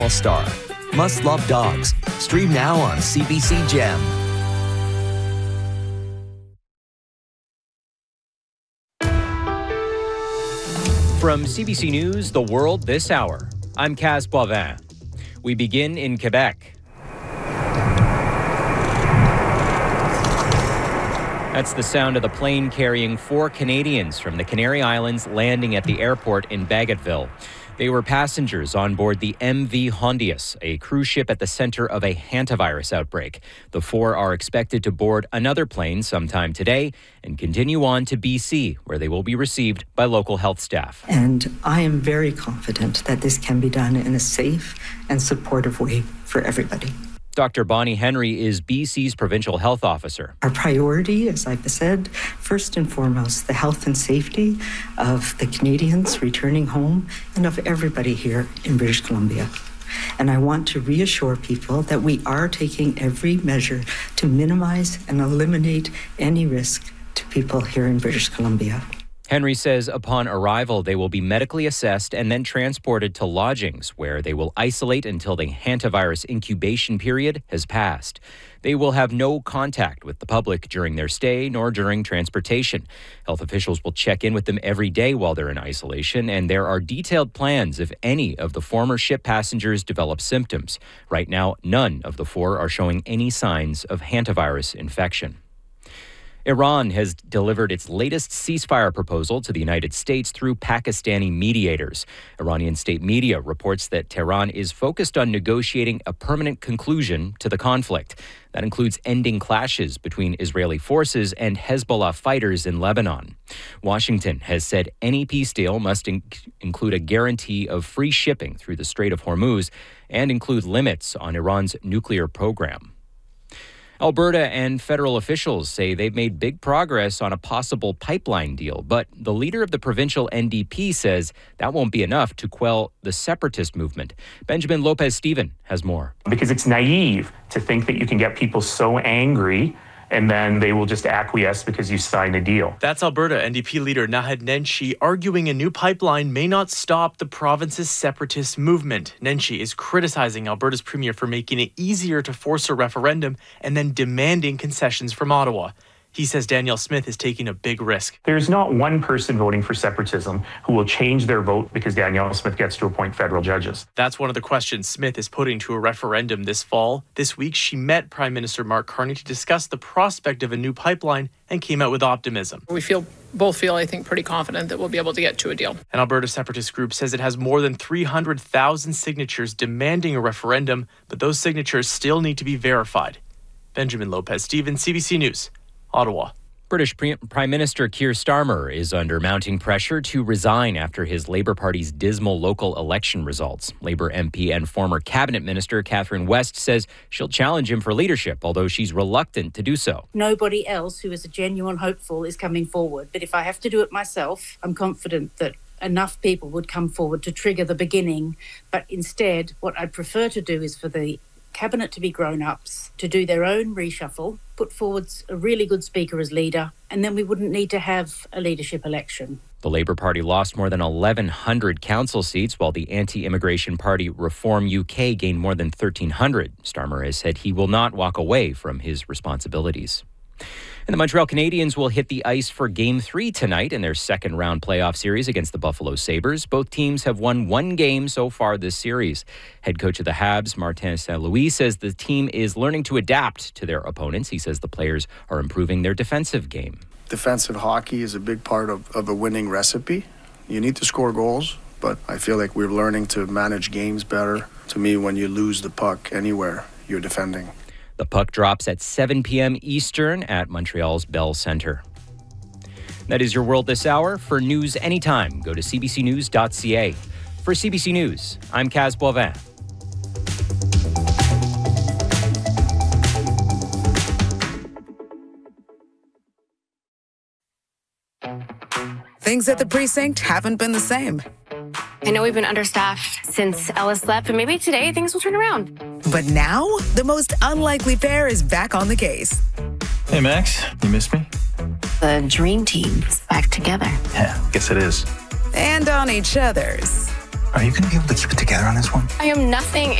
All-Star. Must love dogs. Stream now on CBC Gem. From CBC News, The World This Hour, I'm Kaz Boivin. We begin in Quebec. That's the sound of the plane carrying 4 Canadians from the Canary Islands landing at the airport in Bagotville. They were passengers on board the MV Hondius, a cruise ship at the center of a hantavirus outbreak. The 4 are expected to board another plane sometime today and continue on to BC, where they will be received by local health staff. And I am very confident that this can be done in a safe and supportive way for everybody. Dr. Bonnie Henry is BC's provincial health officer. Our priority, as I've said, first and foremost, the health and safety of the Canadians returning home and of everybody here in British Columbia. And I want to reassure people that we are taking every measure to minimize and eliminate any risk to people here in British Columbia. Henry says upon arrival, they will be medically assessed and then transported to lodgings where they will isolate until the hantavirus incubation period has passed. They will have no contact with the public during their stay nor during transportation. Health officials will check in with them every day while they're in isolation, and there are detailed plans if any of the former ship passengers develop symptoms. Right now, none of the 4 are showing any signs of hantavirus infection. Iran has delivered its latest ceasefire proposal to the United States through Pakistani mediators. Iranian state media reports that Tehran is focused on negotiating a permanent conclusion to the conflict. That includes ending clashes between Israeli forces and Hezbollah fighters in Lebanon. Washington has said any peace deal must include a guarantee of free shipping through the Strait of Hormuz and include limits on Iran's nuclear program. Alberta and federal officials say they've made big progress on a possible pipeline deal, but the leader of the provincial NDP says that won't be enough to quell the separatist movement. Benjamin Lopez-Steven has more. Because it's naive to think that you can get people so angry and then they will just acquiesce because you signed a deal. That's Alberta NDP leader Naheed Nenshi arguing a new pipeline may not stop the province's separatist movement. Nenshi is criticizing Alberta's premier for making it easier to force a referendum and then demanding concessions from Ottawa. He says Danielle Smith is taking a big risk. There's not one person voting for separatism who will change their vote because Danielle Smith gets to appoint federal judges. That's one of the questions Smith is putting to a referendum this fall. This week, she met Prime Minister Mark Carney to discuss the prospect of a new pipeline and came out with optimism. We both feel, I think, pretty confident that we'll be able to get to a deal. An Alberta separatist group says it has more than 300,000 signatures demanding a referendum, but those signatures still need to be verified. Benjamin Lopez-Steven, CBC News. Ottawa. British Prime Minister Keir Starmer is under mounting pressure to resign after his Labour Party's dismal local election results. Labour MP and former Cabinet Minister Catherine West says she'll challenge him for leadership, although she's reluctant to do so. Nobody else who is a genuine hopeful is coming forward. But if I have to do it myself, I'm confident that enough people would come forward to trigger the beginning. But instead, what I'd prefer to do is for the Cabinet to be grown-ups, to do their own reshuffle, put forward a really good speaker as leader, and then we wouldn't need to have a leadership election. The Labour Party lost more than 1,100 council seats, while the anti-immigration party Reform UK gained more than 1,300. Starmer has said he will not walk away from his responsibilities. And the Montreal Canadiens will hit the ice for Game 3 tonight in their second-round playoff series against the Buffalo Sabres. Both teams have won one game so far this series. Head coach of the Habs, Martin St. Louis, says the team is learning to adapt to their opponents. He says the players are improving their defensive game. Defensive hockey is a big part of a winning recipe. You need to score goals, but I feel like we're learning to manage games better. To me, when you lose the puck anywhere, you're defending. The puck drops at 7 p.m. Eastern at Montreal's Bell Centre. That is your World This Hour. For news anytime, go to cbcnews.ca. For CBC News, I'm Kaz Boivin. Things at the precinct haven't been the same. I know we've been understaffed since Ellis left, but maybe today things will turn around. But now, the most unlikely pair is back on the case. Hey, Max, you missed me? The dream team is back together. Yeah, guess it is. And on each other's. Are you going to be able to keep it together on this one? I am nothing